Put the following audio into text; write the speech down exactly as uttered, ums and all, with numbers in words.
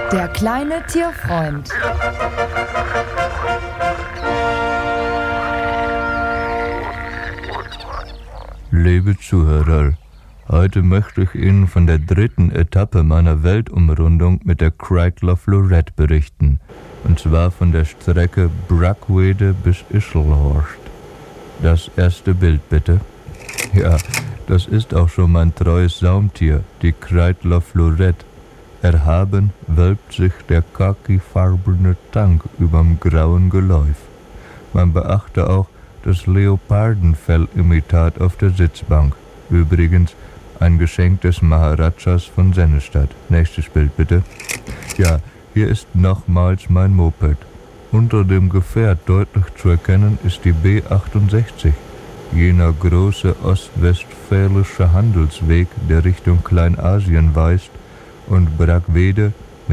Der kleine Tierfreund. Liebe Zuhörer, heute möchte ich Ihnen von der dritten Etappe meiner Weltumrundung mit der Kreidler Florett berichten, und zwar von der Strecke Brackwede bis Ischelhorst. Das erste Bild bitte. Ja, das ist auch schon mein treues Saumtier, die Kreidler Florett. Erhaben wölbt sich der khakifarbene Tank überm grauen Geläuf. Man beachte auch das Leopardenfellimitat auf der Sitzbank. Übrigens ein Geschenk des Maharajas von Sennestadt. Nächstes Bild bitte. Ja, hier ist nochmals mein Moped. Unter dem Gefährt deutlich zu erkennen ist die B achtundsechzig, jener große ostwestfälische Handelsweg, der Richtung Kleinasien weist und Brackwede